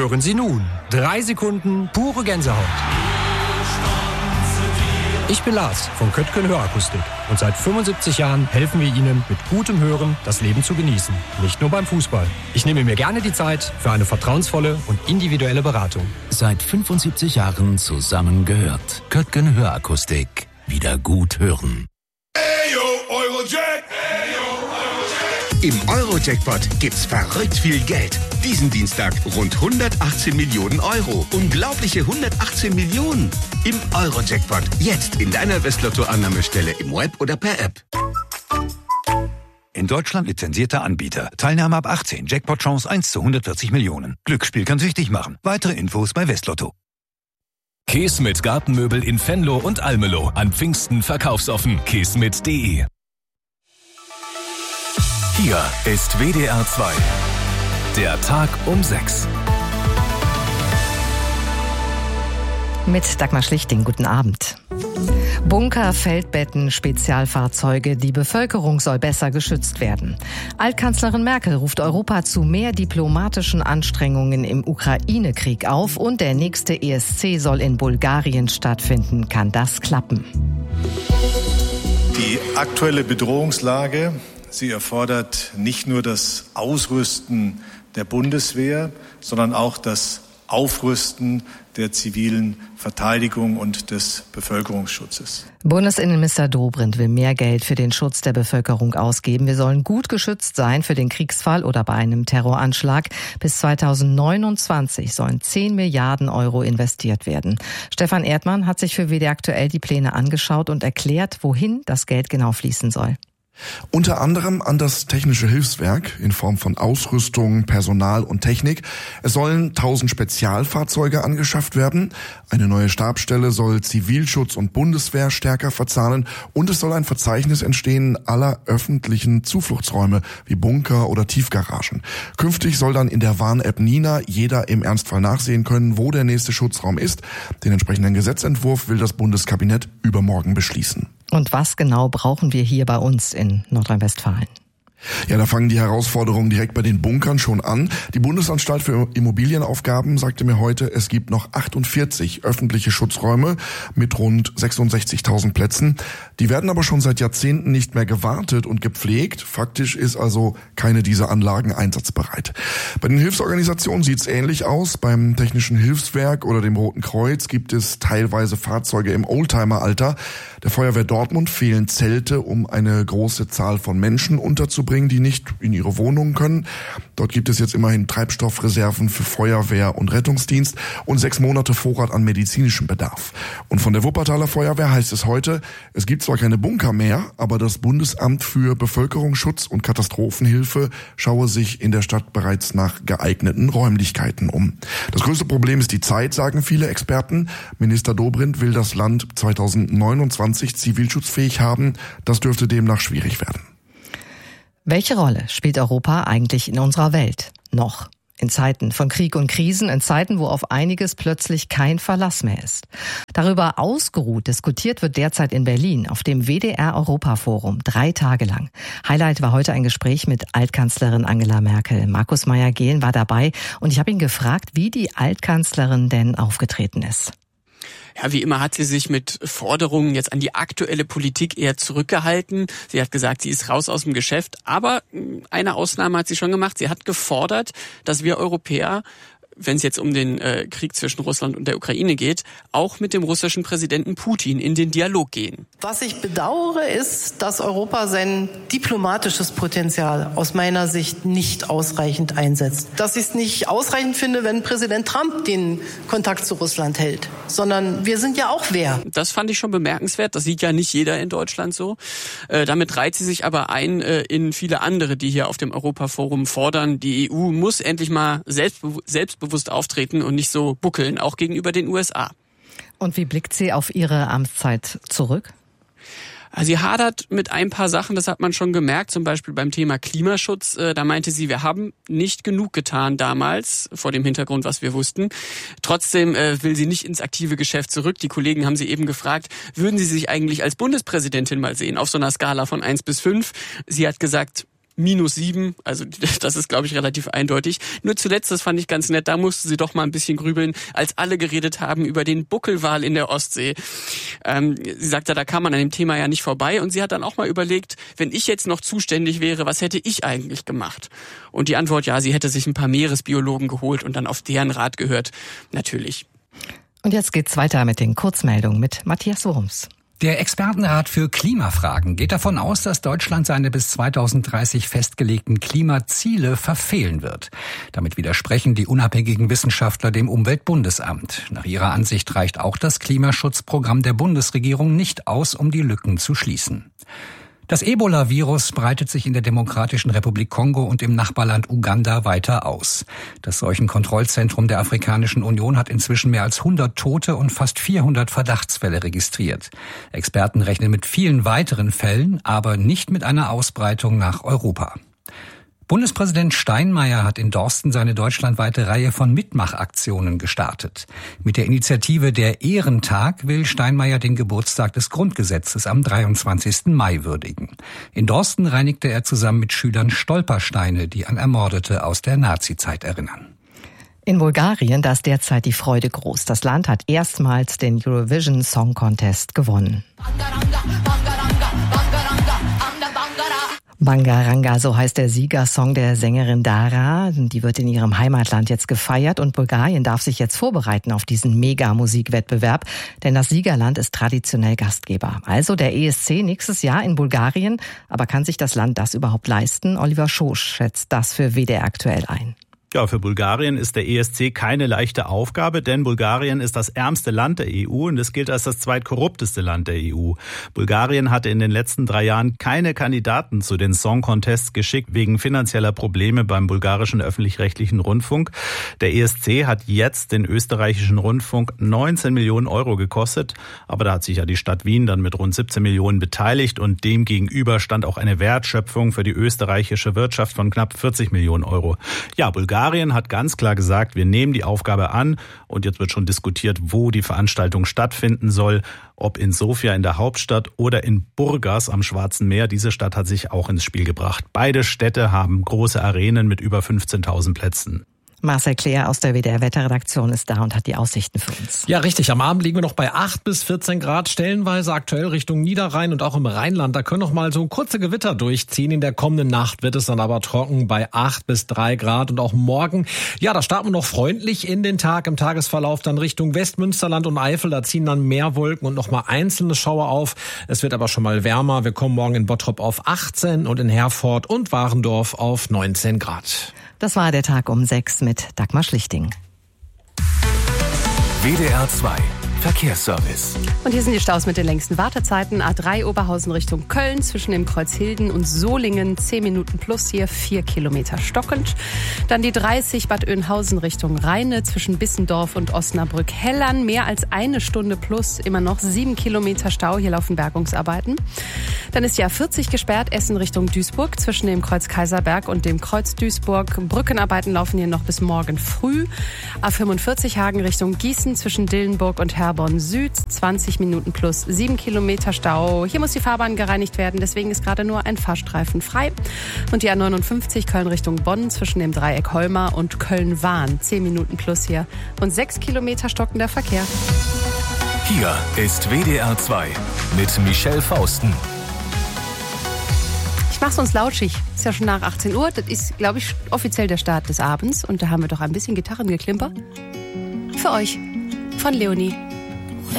Hören Sie nun 3 Sekunden pure Gänsehaut. Ich bin Lars von Köttgen Hörakustik und seit 75 Jahren helfen wir Ihnen mit gutem Hören das Leben zu genießen. Nicht nur beim Fußball. Ich nehme mir gerne die Zeit für eine vertrauensvolle und individuelle Beratung. Seit 75 Jahren zusammengehört. Köttgen Hörakustik. Wieder gut hören. Im Euro-Jackpot gibt's verrückt viel Geld. Diesen Dienstag rund 118 Millionen Euro. Unglaubliche 118 Millionen. Im Euro-Jackpot. Jetzt in deiner Westlotto-Annahmestelle im Web oder per App. In Deutschland lizenzierter Anbieter. Teilnahme ab 18. Jackpot-Chance 1 zu 140 Millionen. Glücksspiel kann süchtig machen. Weitere Infos bei Westlotto. Keesmit Gartenmöbel in Venlo und Almelo. An Pfingsten verkaufsoffen. keesmit.de. Hier ist WDR 2. Der Tag um 6. Mit Dagmar Schlichting, guten Abend. Bunker, Feldbetten, Spezialfahrzeuge, die Bevölkerung soll besser geschützt werden. Altkanzlerin Merkel ruft Europa zu mehr diplomatischen Anstrengungen im Ukraine-Krieg auf und der nächste ESC soll in Bulgarien stattfinden. Kann das klappen? Die aktuelle Bedrohungslage, sie erfordert nicht nur das Ausrüsten der Bundeswehr, sondern auch das Aufrüsten der zivilen Verteidigung und des Bevölkerungsschutzes. Bundesinnenminister Dobrindt will mehr Geld für den Schutz der Bevölkerung ausgeben. Wir sollen gut geschützt sein für den Kriegsfall oder bei einem Terroranschlag. Bis 2029 sollen 10 Milliarden Euro investiert werden. Stefan Erdmann hat sich für WDR aktuell die Pläne angeschaut und erklärt, wohin das Geld genau fließen soll. Unter anderem an das Technische Hilfswerk in Form von Ausrüstung, Personal und Technik. Es sollen 1000 Spezialfahrzeuge angeschafft werden. Eine neue Stabsstelle soll Zivilschutz und Bundeswehr stärker verzahnen. Und es soll ein Verzeichnis entstehen aller öffentlichen Zufluchtsräume wie Bunker oder Tiefgaragen. Künftig soll dann in der Warn-App Nina jeder im Ernstfall nachsehen können, wo der nächste Schutzraum ist. Den entsprechenden Gesetzentwurf will das Bundeskabinett übermorgen beschließen. Und was genau brauchen wir hier bei uns in Nordrhein-Westfalen? Ja, da fangen die Herausforderungen direkt bei den Bunkern schon an. Die Bundesanstalt für Immobilienaufgaben sagte mir heute, es gibt noch 48 öffentliche Schutzräume mit rund 66.000 Plätzen. Die werden aber schon seit Jahrzehnten nicht mehr gewartet und gepflegt. Faktisch ist also keine dieser Anlagen einsatzbereit. Bei den Hilfsorganisationen sieht's ähnlich aus. Beim Technischen Hilfswerk oder dem Roten Kreuz gibt es teilweise Fahrzeuge im Oldtimer-Alter. Der Feuerwehr Dortmund fehlen Zelte, um eine große Zahl von Menschen unterzubringen, die nicht in ihre Wohnungen können. Dort gibt es jetzt immerhin Treibstoffreserven für Feuerwehr und Rettungsdienst und 6 Monate Vorrat an medizinischem Bedarf. Und von der Wuppertaler Feuerwehr heißt es heute, es gibt zwar keine Bunker mehr, aber das Bundesamt für Bevölkerungsschutz und Katastrophenhilfe schaue sich in der Stadt bereits nach geeigneten Räumlichkeiten um. Das größte Problem ist die Zeit, sagen viele Experten. Minister Dobrindt will das Land 2029 zivilschutzfähig haben. Das dürfte demnach schwierig werden. Welche Rolle spielt Europa eigentlich in unserer Welt noch? In Zeiten von Krieg und Krisen, in Zeiten, wo auf einiges plötzlich kein Verlass mehr ist. Darüber ausgeruht diskutiert wird derzeit in Berlin auf dem WDR-Europa-Forum 3 Tage lang. Highlight war heute ein Gespräch mit Altkanzlerin Angela Merkel. Markus Meyer-Gehlen war dabei und ich habe ihn gefragt, wie die Altkanzlerin denn aufgetreten ist. Ja, wie immer hat sie sich mit Forderungen jetzt an die aktuelle Politik eher zurückgehalten. Sie hat gesagt, sie ist raus aus dem Geschäft. Aber eine Ausnahme hat sie schon gemacht. Sie hat gefordert, dass wir Europäer, wenn es jetzt um den Krieg zwischen Russland und der Ukraine geht, auch mit dem russischen Präsidenten Putin in den Dialog gehen. Was ich bedauere, ist, dass Europa sein diplomatisches Potenzial aus meiner Sicht nicht ausreichend einsetzt. Dass ich es nicht ausreichend finde, wenn Präsident Trump den Kontakt zu Russland hält, sondern wir sind ja auch wer. Das fand ich schon bemerkenswert. Das sieht ja nicht jeder in Deutschland so. Damit reiht sie sich aber ein in viele andere, die hier auf dem Europaforum fordern. Die EU muss endlich mal selbstbewusst auftreten und nicht so buckeln, auch gegenüber den USA. Und wie blickt sie auf ihre Amtszeit zurück? Sie hadert mit ein paar Sachen, das hat man schon gemerkt, zum Beispiel beim Thema Klimaschutz. Da meinte sie, wir haben nicht genug getan damals, vor dem Hintergrund, was wir wussten. Trotzdem will sie nicht ins aktive Geschäft zurück. Die Kollegen haben sie eben gefragt, würden Sie sich eigentlich als Bundespräsidentin mal sehen, auf so einer Skala von 1 bis 5? Sie hat gesagt, -7, also das ist, glaube ich, relativ eindeutig. Nur zuletzt, das fand ich ganz nett, da musste sie doch mal ein bisschen grübeln, als alle geredet haben über den Buckelwal in der Ostsee. Sie sagte, da kam man an dem Thema ja nicht vorbei und sie hat dann auch mal überlegt, wenn ich jetzt noch zuständig wäre, was hätte ich eigentlich gemacht? Und die Antwort, ja, sie hätte sich ein paar Meeresbiologen geholt und dann auf deren Rat gehört. Natürlich. Und jetzt geht's weiter mit den Kurzmeldungen mit Matthias Wurms. Der Expertenrat für Klimafragen geht davon aus, dass Deutschland seine bis 2030 festgelegten Klimaziele verfehlen wird. Damit widersprechen die unabhängigen Wissenschaftler dem Umweltbundesamt. Nach ihrer Ansicht reicht auch das Klimaschutzprogramm der Bundesregierung nicht aus, um die Lücken zu schließen. Das Ebola-Virus breitet sich in der Demokratischen Republik Kongo und im Nachbarland Uganda weiter aus. Das Seuchenkontrollzentrum der Afrikanischen Union hat inzwischen mehr als 100 Tote und fast 400 Verdachtsfälle registriert. Experten rechnen mit vielen weiteren Fällen, aber nicht mit einer Ausbreitung nach Europa. Bundespräsident Steinmeier hat in Dorsten seine deutschlandweite Reihe von Mitmachaktionen gestartet. Mit der Initiative Der Ehrentag will Steinmeier den Geburtstag des Grundgesetzes am 23. Mai würdigen. In Dorsten reinigte er zusammen mit Schülern Stolpersteine, die an Ermordete aus der Nazizeit erinnern. In Bulgarien, da ist derzeit die Freude groß. Das Land hat erstmals den Eurovision Song Contest gewonnen. Bangaranga, so heißt der Siegersong der Sängerin Dara. Die wird in ihrem Heimatland jetzt gefeiert und Bulgarien darf sich jetzt vorbereiten auf diesen Mega-Musikwettbewerb, denn das Siegerland ist traditionell Gastgeber. Also der ESC nächstes Jahr in Bulgarien. Aber kann sich das Land das überhaupt leisten? Oliver Schosch schätzt das für WDR aktuell ein. Ja, für Bulgarien ist der ESC keine leichte Aufgabe, denn Bulgarien ist das ärmste Land der EU und es gilt als das zweitkorrupteste Land der EU. Bulgarien hatte in den letzten 3 Jahren keine Kandidaten zu den Song Contests geschickt, wegen finanzieller Probleme beim bulgarischen öffentlich-rechtlichen Rundfunk. Der ESC hat jetzt den österreichischen Rundfunk 19 Millionen Euro gekostet, aber da hat sich ja die Stadt Wien dann mit rund 17 Millionen beteiligt und dem gegenüber stand auch eine Wertschöpfung für die österreichische Wirtschaft von knapp 40 Millionen Euro. Ja, Bulgarien hat ganz klar gesagt, wir nehmen die Aufgabe an und jetzt wird schon diskutiert, wo die Veranstaltung stattfinden soll, ob in Sofia in der Hauptstadt oder in Burgas am Schwarzen Meer. Diese Stadt hat sich auch ins Spiel gebracht. Beide Städte haben große Arenen mit über 15.000 Plätzen. Marcel Kleer aus der WDR-Wetterredaktion ist da und hat die Aussichten für uns. Ja, richtig. Am Abend liegen wir noch bei 8 bis 14 Grad, stellenweise aktuell Richtung Niederrhein und auch im Rheinland. Da können noch mal so kurze Gewitter durchziehen. In der kommenden Nacht wird es dann aber trocken bei 8 bis 3 Grad. Und auch morgen, ja, da starten wir noch freundlich in den Tag. Im Tagesverlauf dann Richtung Westmünsterland und Eifel. Da ziehen dann mehr Wolken und noch mal einzelne Schauer auf. Es wird aber schon mal wärmer. Wir kommen morgen in Bottrop auf 18 und in Herford und Warendorf auf 19 Grad. Das war der Tag um 6 mit Dagmar Schlichting. WDR 2 Verkehrsservice. Und hier sind die Staus mit den längsten Wartezeiten. A3 Oberhausen Richtung Köln zwischen dem Kreuz Hilden und Solingen 10 Minuten plus hier 4 Kilometer stockend. Dann die 30 Bad Oeynhausen Richtung Rheine zwischen Bissendorf und Osnabrück-Hellern. Mehr als 1 Stunde plus immer noch 7 Kilometer Stau. Hier laufen Bergungsarbeiten. Dann ist die A40 gesperrt, Essen Richtung Duisburg zwischen dem Kreuz Kaiserberg und dem Kreuz Duisburg. Brückenarbeiten laufen hier noch bis morgen früh. A45 Hagen Richtung Gießen zwischen Dillenburg und Herborn Süd, 20 Minuten plus 7 Kilometer Stau. Hier muss die Fahrbahn gereinigt werden, deswegen ist gerade nur ein Fahrstreifen frei. Und die A59 Köln Richtung Bonn zwischen dem Dreieck Holmer und Köln-Wahn, 10 Minuten plus hier und 6 Kilometer stockender Verkehr. Hier ist WDR 2 mit Michelle Fausten. Ich mach's uns lauschig. Ist ja schon nach 18 Uhr. Das ist, glaube ich, offiziell der Start des Abends. Und da haben wir doch ein bisschen Gitarrengeklimper. Für euch. Von Leonie.